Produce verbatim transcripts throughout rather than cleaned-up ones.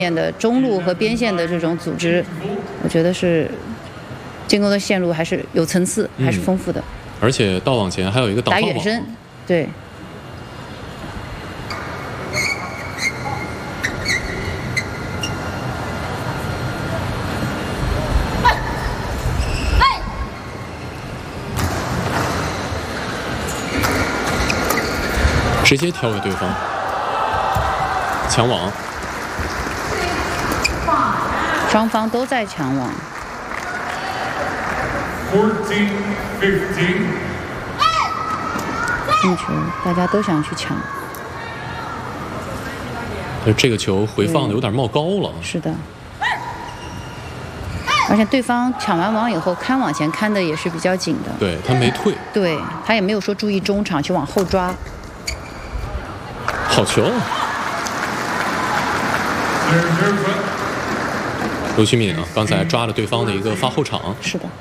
面的中路和边线的这种组织，我觉得是进攻的线路还是有层次，还是丰富的。嗯、 而且到往前还有一个导打远身，对。 直接挑给对方，抢网， 双方都在抢网。进球，大家都想去抢。 这个球回放的有点冒高了。 是的，而且对方抢完网以后看网前看的也是比较紧的。 对他没退， 对他也没有说注意中场去往后抓。 好球！刘旭敏啊，刚才抓了对方的一个发后场。 是的。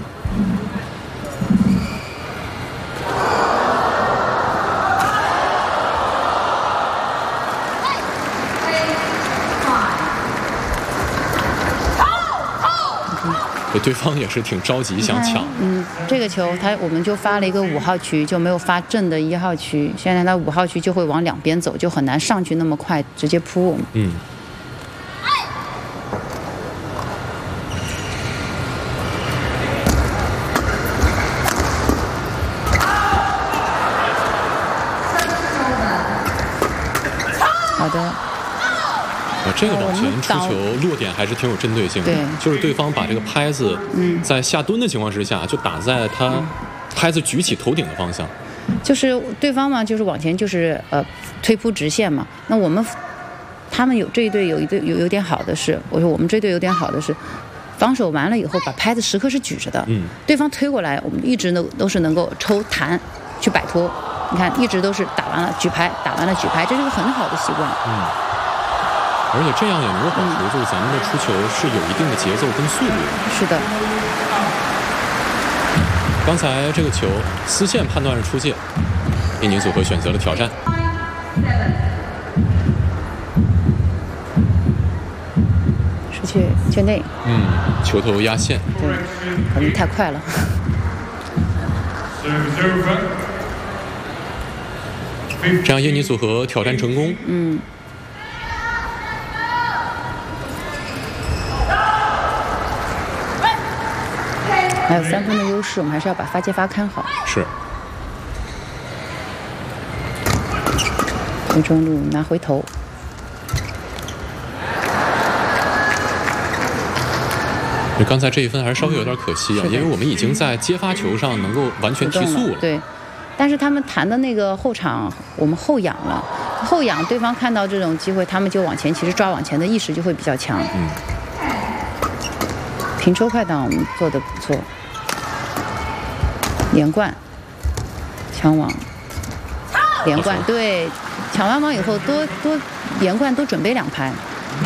对方也是挺着急想抢。 嗯，这个球他我们就发了一个五号区，就没有发正的一号区。现在他五号区就会往两边走，就很难上去那么快直接扑。 嗯。 好的。 啊，这个往前出球落点还是挺有针对性的，就是对方把这个拍子在下蹲的情况之下，就打在他拍子举起头顶的方向。 就是对方嘛，就是往前就是呃推扑直线嘛。那我们他们有这一队有一队有有点好的是，我说我们这队有点好的是，防守完了以后把拍子时刻是举着的。 嗯。 对方推过来，我们一直都都是能够抽弹去摆脱。你看，一直都是打完了举拍，打完了举拍，这是个很好的习惯。 嗯。而且这样也能够保持住咱们的出球是有一定的节奏跟速度的。 是的。 刚才这个球丝线判断是出界，印尼组合选择了挑战。 失去圈内。 嗯，球头压线。 对，可能太快了。 这样印尼组合挑战成功。 嗯。还有三分的优势，我们还是要把发接发看好。 是。 从中路拿回头。 刚才这一分还是稍微有点可惜啊，因为我们已经在接发球上能够完全提速了。 对。但是他们弹的那个后场，我们后仰了，后仰对方看到这种机会，他们就往前，其实抓往前的意识就会比较强。 嗯。 平抽快档我们做得不错，连贯，抢网，连贯，对，抢完网以后多多连贯多准备两拍，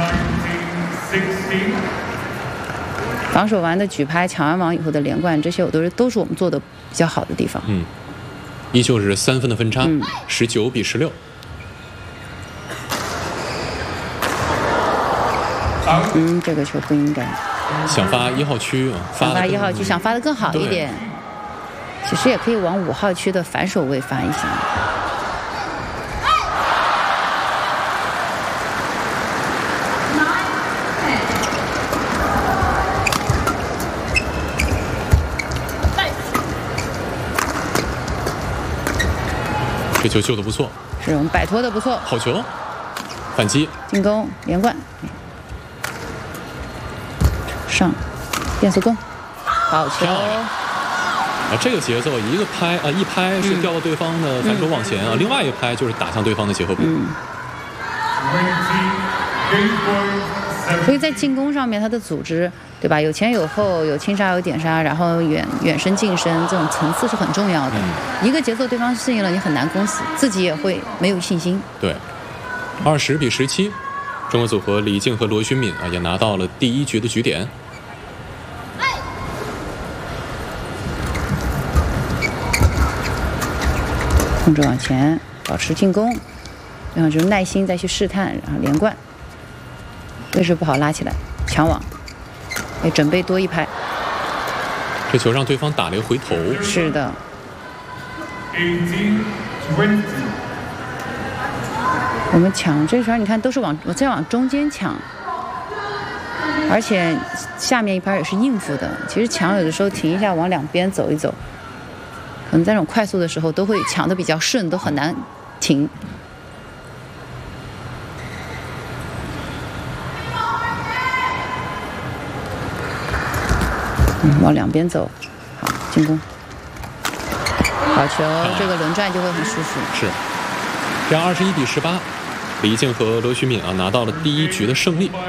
防守完的举拍，抢完网以后的连贯，这些我都是都是我们做的比较好的地方。 嗯，依旧是三分的分差，十九比十六。 嗯，这个球不应该。 想发一号区啊， 想发一号区，想发的更好一点。其实也可以往五号区的反手位发一下。 这球救的不错， 是我们摆脱的不错。 好球，反击， 进攻连贯。上，变速攻，好球！ 啊，这个节奏一个拍啊，一拍是掉到对方的反手往前啊，嗯、另外一拍就是打向对方的结合部。 嗯。所以在进攻上面，他的组织对吧？有前有后，有轻杀有点杀，然后远远身近身，这种层次是很重要的。嗯、一个节奏对方适应了，你很难攻死，自己也会没有信心。 对，二十比十七，中国组合李静和罗勋敏啊也拿到了第一局的局点。 控制往前，保持进攻，然后就是耐心再去试探，然后连贯。 位置不好，拉起来，抢网，哎，准备多一拍。 这球让对方打了一个回头。 是的。我们抢这圈，你看都是往我再往中间抢，而且下面一拍也是应付的。其实抢有的时候停一下，往两边走一走，可能在这种快速的时候都会抢得比较顺，都很难停。嗯，往两边走，好，进攻，好球，这个轮转就会很舒服。 是，这样二十一比十八，李静和罗旭敏啊拿到了第一局的胜利。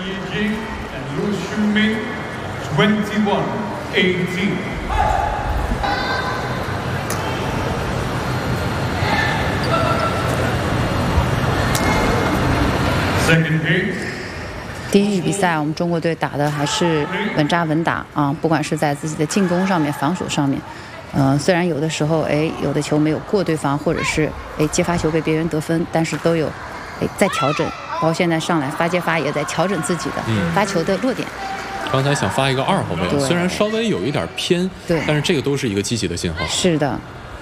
Second game。 第一局比赛，我们中国队打的还是稳扎稳打啊，不管是在自己的进攻上面、防守上面，呃，虽然有的时候哎，有的球没有过对方，或者是哎接发球被别人得分，但是都有哎在调整，包括现在上来发接发也在调整自己的发球的落点。 嗯、刚才想发一个二号位，虽然稍微有一点偏， 对， 但是这个都是一个积极的信号。 是的。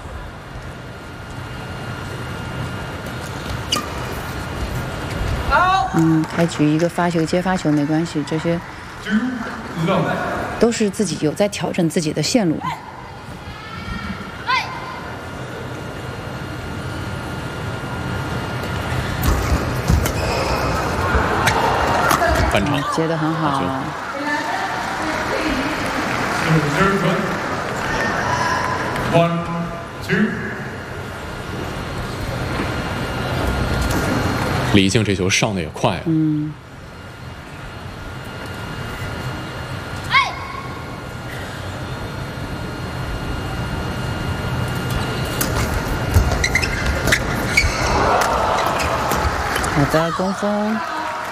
嗯，开局一个发球接发球没关系，这些都是自己有在调整自己的线路。 反场、 嗯、接得很好。 One, two。 李静这球上的也快啊！ 嗯。好的，攻锋。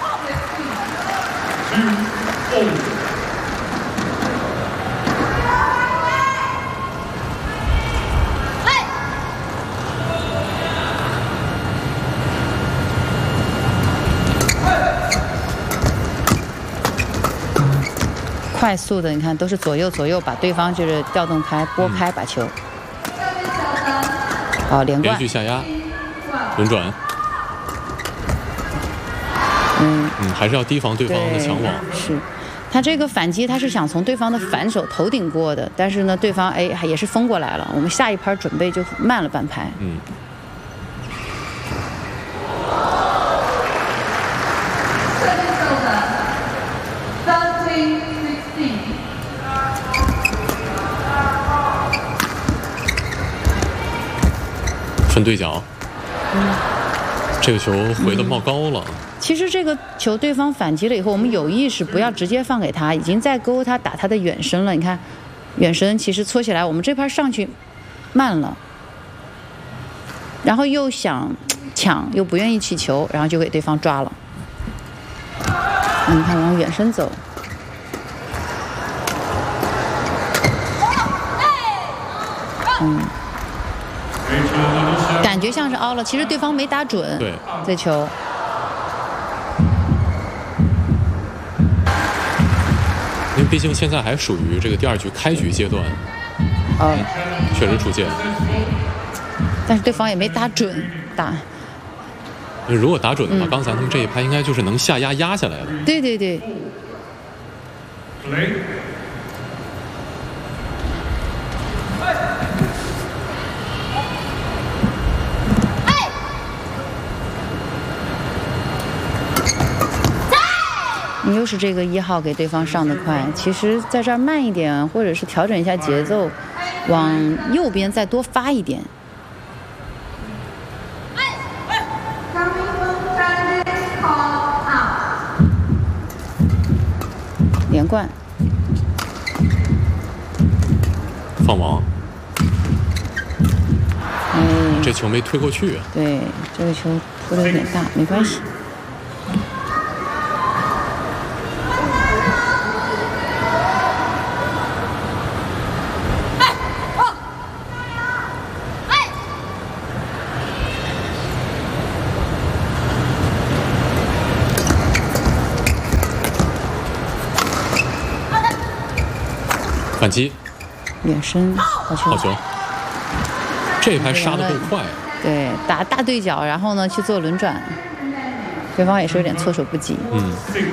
快速的，你看都是左右左右把对方就是调动开、拨开，把球。好，连贯。 连续下压，轮转。 嗯嗯，还是要提防对方的抢网。 是，他这个反击他是想从对方的反手头顶过的，但是呢，对方哎也是封过来了，我们下一拍准备就慢了半拍。 嗯。分对角， 嗯， 这个球回的冒高了。 嗯、其实这个球对方反击了以后，我们有意识不要直接放给他，已经在勾他打他的远身了。你看，远身其实搓起来，我们这拍上去慢了，然后又想抢，又不愿意起球，然后就给对方抓了。你看，往远身走。嗯。感觉像是凹了，其实对方没打准。 对， 这球。 因为毕竟现在还属于这个第二局开局阶段。 哦。 确实出界。 但是对方也没打准，打。 如果打准的话， 嗯、 刚才他们这一拍应该就是能下压压下来的。 对对对。你又是这个一号给对方上的快，其实在这儿慢一点，或者是调整一下节奏，往右边再多发一点。连贯。 放网。 哎， 这球没推过去啊。 对，这个球推的有点大，没关系。 反击， 远身，好球， 好球，这一拍杀得够快。 对，打大对角，然后呢去做轮转，对方也是有点措手不及。 嗯。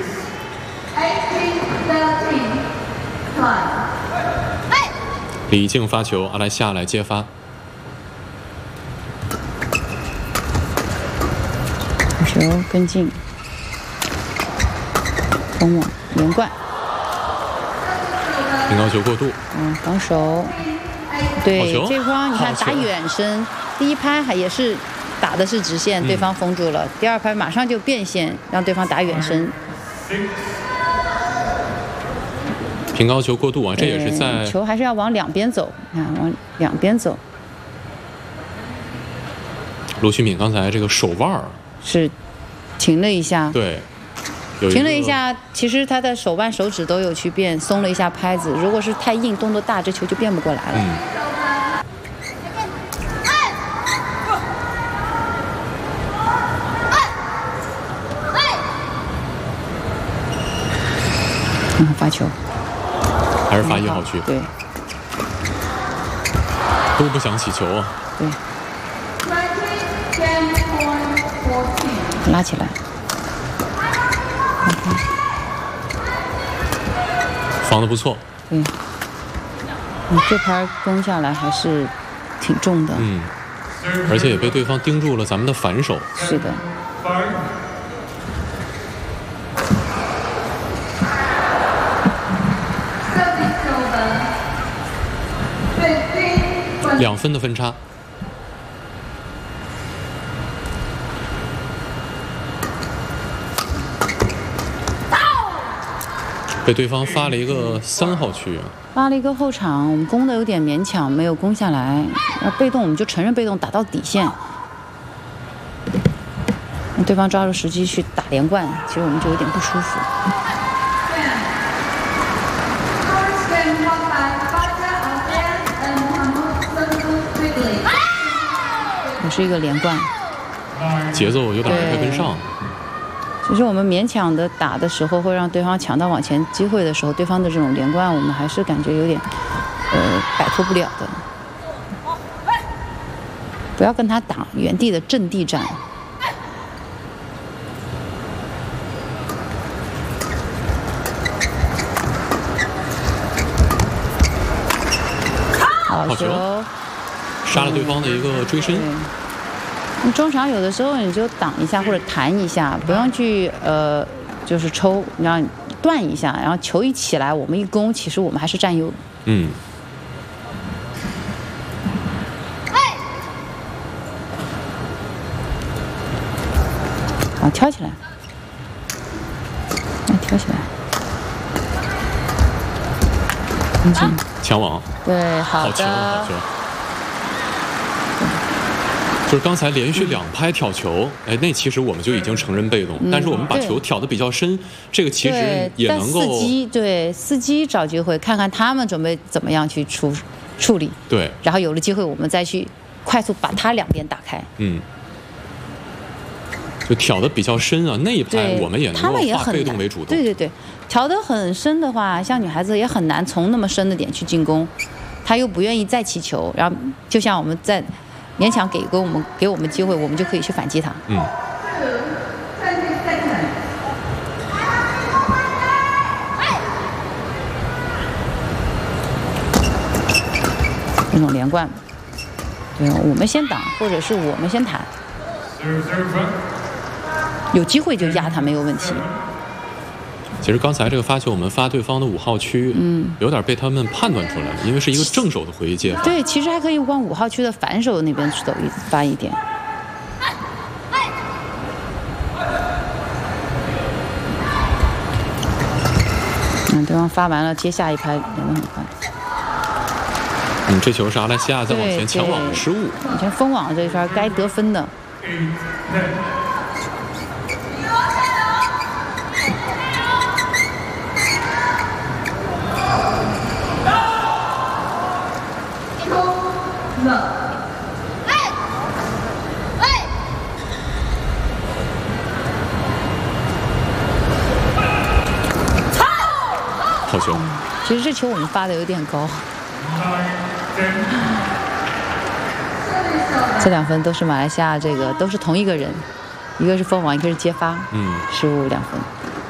李静发球，阿莱西亚来接发。 球跟进，封网连贯， 平高球过度。 嗯，防守。对，这方你看打远身，第一拍还也是打的是直线，对方封住了；嗯、第二拍马上就变线，让对方打远身。 平高球过度啊，这也是在球还是要往两边走，你看往两边走。 卢旭敏刚才这个手腕是停了一下， 对， 停了一下，其实他的手腕、手指都有去变，松了一下拍子。如果是太硬、动作大，这球就变不过来了。 嗯。 嗯，发球。 还是发一号区， 对， 都不想起球啊。 对，拉起来， 防得不错。 对，你这拍攻下来还是挺重的。 嗯，而且也被对方盯住了咱们的反手。 是的。 两分的分差，被对方发了一个三号区， 发了一个后场，我们攻的有点勉强，没有攻下来。要被动我们就承认被动，打到底线，让对方抓住时机去打连贯，其实我们就有点不舒服。也是一个连贯， 节奏有点没跟上。 其实我们勉强的打的时候，会让对方抢到往前机会的时候，对方的这种连贯，我们还是感觉有点呃摆脱不了的。不要跟他打原地的阵地战。好球！ 杀了对方的一个追身。 你中场有的时候你就挡一下或者弹一下，不用去呃，就是抽，你让断一下，然后球一起来，我们一攻，其实我们还是占优。 嗯。 好，挑起来，来挑起来，跟进， 抢网。 对，好的。 好球，好球。就是刚才连续两拍挑球，哎，那其实我们就已经承认被动，嗯、但是我们把球挑得比较深，这个其实也能够。 司机对司机找机会，看看他们准备怎么样去处处理。 对。 然后有了机会，我们再去快速把他两边打开。 嗯。就挑得比较深啊，那一拍我们也能够化被动为主动。 对对对，挑得很深的话，像女孩子也很难从那么深的点去进攻，她又不愿意再起球，然后就像我们在。勉强给个我们给我们机会，我们就可以去反击他。 嗯。 那种连贯，对，我们先挡，或者是我们先弹，有机会就压他没有问题。 其实刚才这个发球，我们发对方的五号区，嗯，有点被他们判断出来了，因为是一个正手的回击接法。 对，其实还可以往五号区的反手那边走一发一点。嗯，对方发完了，接下一拍连得很快。 嗯，这球是阿莱西亚在往前抢网的失误。 以前封网这一圈该得分的。 好球！ 其实这球我们发的有点高。这两分都是马来西亚，这个都是同一个人，一个是封网，一个是接发， 嗯， 失误两分。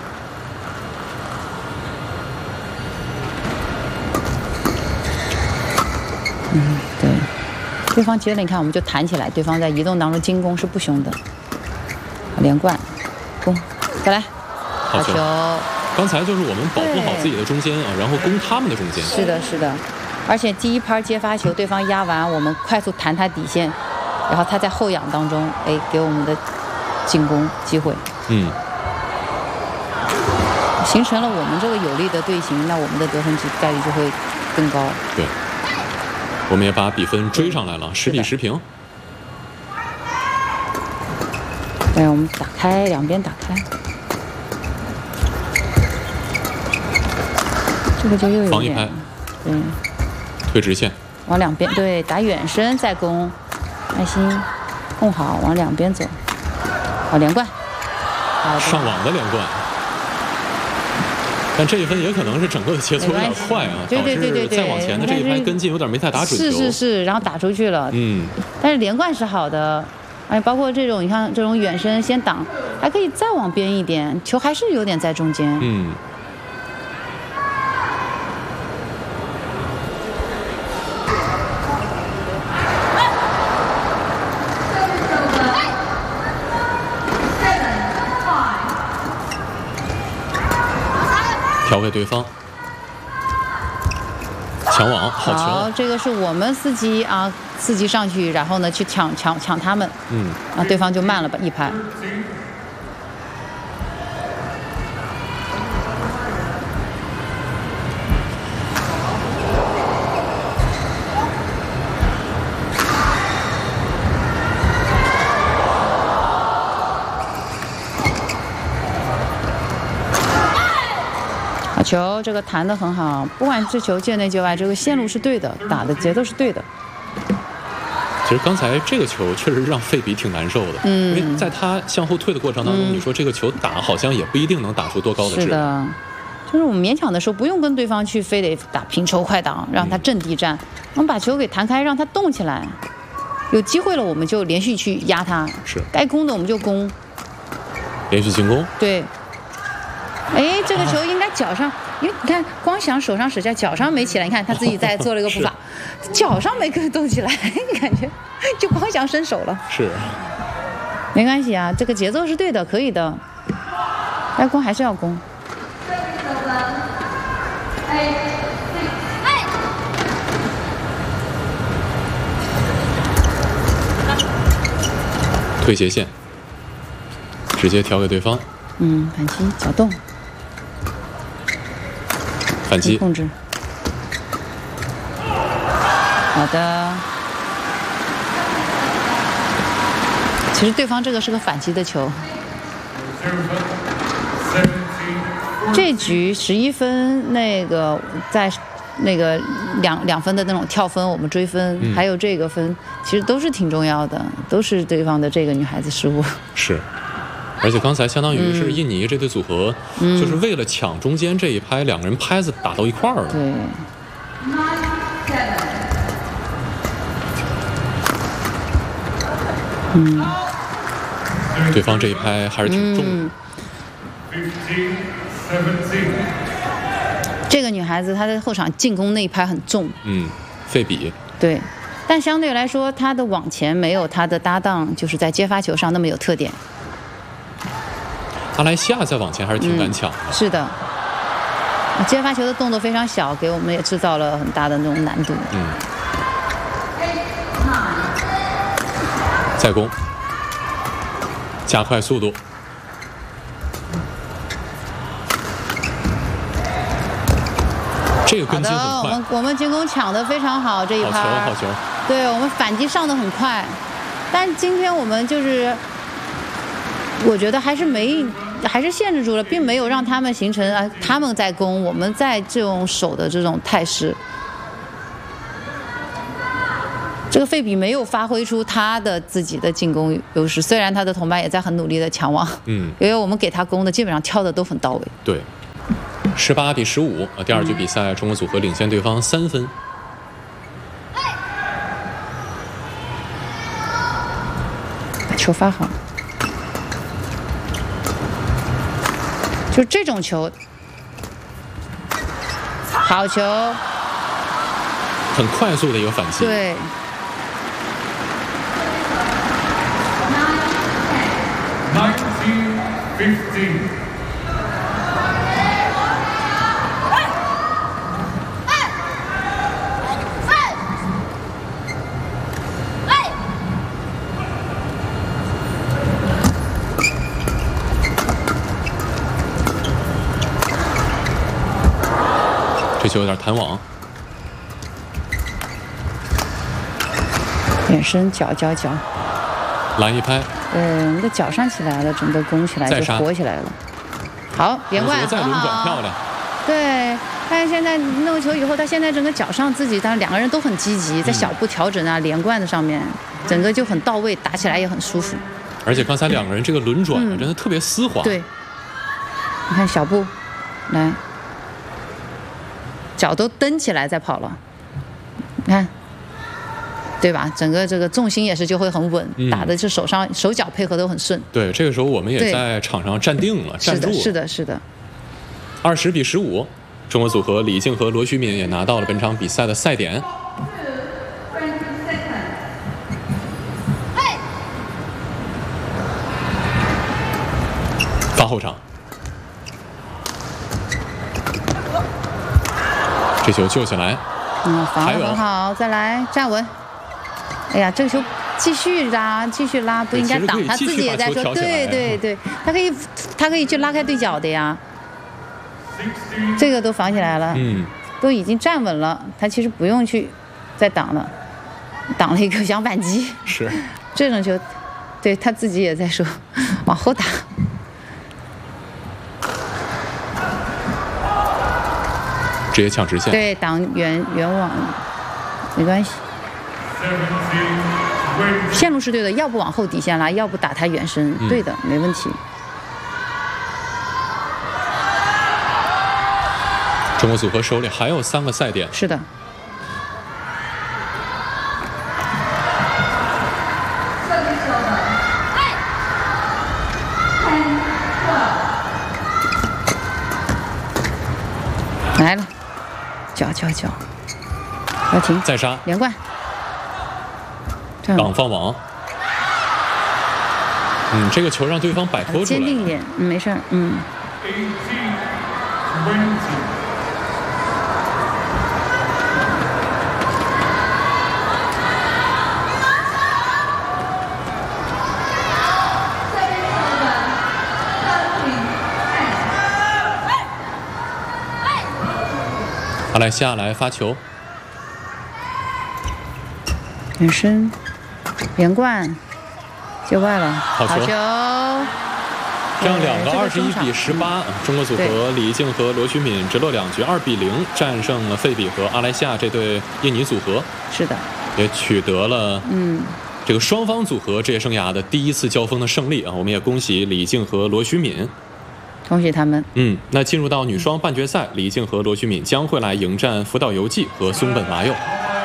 嗯，对，对方接了，你看我们就弹起来，对方在移动当中进攻是不凶的，连贯，攻，再来，好球。 刚才就是我们保护好自己的中间啊，然后攻他们的中间。 是的，是的，而且第一拍接发球，对方压完，我们快速弹他底线，然后他在后仰当中，哎，给我们的进攻机会。 嗯， 形成了我们这个有利的队形，那我们的得分概率就会更高。 对，我们也把比分追上来了，十比十平。 对，我们打开，两边打开。这个就又有点防一拍， 对， 推直线， 往两边，对，打远身再攻，耐心，攻好，往两边走，好连贯，好上网的连贯。但这一分也可能是整个的节奏有点快啊， 对对对对对， 再往前的这一拍跟进有点没太打准球。 是是是，然后打出去了， 嗯， 但是连贯是好的，哎，包括这种你看这种远身先挡，还可以再往边一点，球还是有点在中间， 嗯。调给对方，抢网，好球！ 好，这个是我们伺机啊，伺机上去，然后呢去抢抢抢他们， 嗯， 啊，对方就慢了吧一拍。球这个弹得很好，不管是球界内界外，这个线路是对的，打的节奏是对的。 其实刚才这个球确实让费比挺难受的，嗯，因为在他向后退的过程当中，嗯、你说这个球打好像也不一定能打出多高的质量。 是的，就是我们勉强的时候不用跟对方去非得打平抽快挡，让他阵地战，我们把球给弹开，让他动起来，有机会了我们就连续去压他， 是该攻的我们就攻， 连续进攻， 对。哎，这个球应该脚上，因为你看光想手上使劲，脚上没起来。你看他自己在做了一个步伐，脚上没跟动起来，感觉就光想伸手了。 是， 没关系啊，这个节奏是对的，可以的。该攻还是要攻。 推斜线，直接调给对方。 嗯，反击脚动。 反击控制，好的。其实对方这个是个反击的球。这局十一分，那个在那个两两分的那种跳分，我们追分，嗯、还有这个分，其实都是挺重要的，都是对方的这个女孩子失误。 是。而且刚才相当于是印尼这对组合，嗯、就是为了抢中间这一拍，两个人拍子打到一块儿了。 对。嗯。 对方这一拍还是挺重的。 嗯、这个女孩子她在后场进攻那一拍很重。 嗯，费比。 对。但相对来说，她的往前没有她的搭档，就是在接发球上那么有特点。 马来西亚在往前还是挺敢抢的、 嗯。是的，接发球的动作非常小，给我们也制造了很大的那种难度。 嗯。再攻，加快速度。这个跟进很快。 好的，我们我们进攻抢得非常好，这一拍。 好球，好球。 对我们反击上得很快，但今天我们就是。我觉得还是没，还是限制住了，并没有让他们形成啊，他们在攻，我们在这种守的这种态势。这个费比没有发挥出他的自己的进攻优势，虽然他的同伴也在很努力的抢网， 嗯， 因为我们给他攻的基本上挑的都很到位。 对。 十八比十五，第二局比赛，中国组合领先对方三分。 把球发好，就这种球，好球， 很快速的一个反击。 对。 nineteen fifteen. 这球有点弹网， 远身脚脚脚， 拦一拍， 嗯，那脚上起来了，整个攻起来就活起来了。好，连贯， 再轮转好漂亮。 对，但是现在弄球以后，他现在整个脚上自己，当然两个人都很积极，在小步调整啊、连贯的上面，整个就很到位，打起来也很舒服。 而且刚才两个人这个轮转、 嗯、 真的特别丝滑。 对，你看小步，来。脚都蹬起来再跑了，你看，对吧？整个这个重心也是就会很稳，嗯、打的是手上手脚配合都很顺。 对，这个时候我们也在场上站定了，站住了。 是的，是的，是的。 二十比十五，中国组合李静和罗旭敏也拿到了本场比赛的赛点。发后场。这球救起来， 嗯，防得很好，再来站稳。哎呀，这个球继续拉，继续拉，不应该挡。他自己也在说，对对对，他可以，他可以去拉开对角的呀。这个都防起来了， 嗯， 都已经站稳了，他其实不用去再挡了，挡了一个想反击。 是， 这种球，对他自己也在说，往后打。 直接抢直线， 对，挡远远网，没关系。线路是对的，要不往后底线拉，要不打他远身，嗯、对的，没问题。 中国组合手里还有三个赛点。 是的。来了。脚脚脚，要停， 再杀， 连贯， 挡放网。嗯，这个球让对方摆脱出来。 坚定一点，嗯，没事儿，嗯。 阿莱西亚来发球， 远身，连贯，界外了， 好球！ 好球这样两个二十一比十八，中国组合李静和罗旭敏直落两局二比零战胜了费比和阿莱西亚这对印尼组合。 是的， 也取得了嗯这个双方组合职业生涯的第一次交锋的胜利啊！我们也恭喜李静和罗旭敏。 恭喜他们。 嗯，那进入到女双半决赛，李静和罗旭敏将会来迎战福岛由纪和松本麻佑。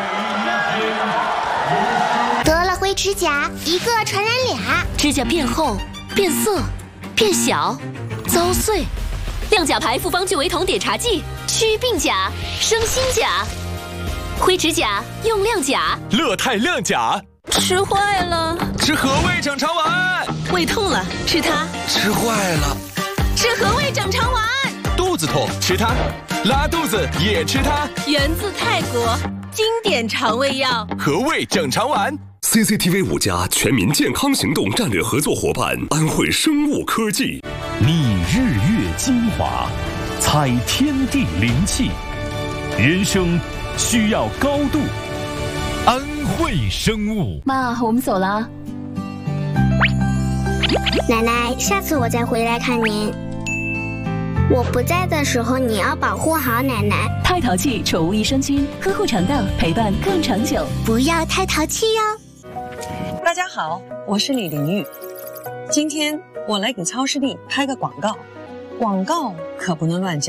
得了灰指甲，一个传染俩， 指甲变厚、变色、变小、遭碎。亮甲牌复方聚维酮碘茶剂，祛病甲，生新甲。灰指甲用亮甲， 乐泰亮甲。 吃坏了， 吃和味整肠丸。 胃痛了，吃它。 吃坏了。 吃和味整肠丸， 肚子痛吃它，拉肚子也吃它。 源自泰国，经典肠胃药， 和味整肠丸。 C C T V 五家全民健康行动战略合作伙伴安徽生物科技， 觅日月精华，采天地灵气，人生需要高度。安徽生物。 妈，我们走了。 奶奶，下次我再回来看您。我不在的时候，你要保护好奶奶。 太淘气宠物益生菌，呵护肠道，陪伴更长久。 不要太淘气哟。 大家好，我是李玲玉。今天我来给超视力拍个广告，广告可不能乱讲。